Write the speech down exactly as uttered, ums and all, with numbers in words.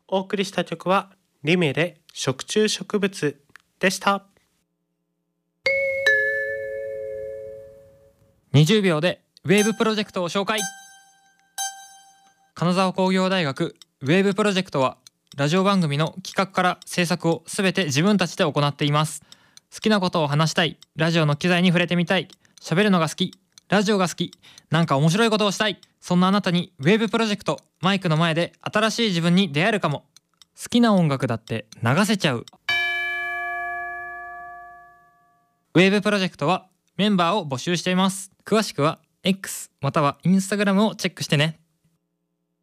お送りした曲はリメで食虫植物でした。 にじゅうびょうでウェーブプロジェクトを紹介。金沢工業大学ウェーブプロジェクトはラジオ番組の企画から制作をすべて自分たちで行っています。好きなことを話したい、ラジオの機材に触れてみたい、喋るのが好き、ラジオが好き、なんか面白いことをしたい、そんなあなたにウェーブプロジェクト、マイクの前で新しい自分に出会えるかも。好きな音楽だって流せちゃう。ウェーブプロジェクトはメンバーを募集しています。詳しくは X または Instagram をチェックしてね。